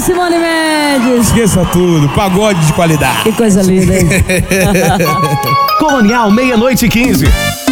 Simone Mendes. Esqueça tudo, pagode de qualidade. Que coisa linda, hein? Colonial, meia-noite e 15.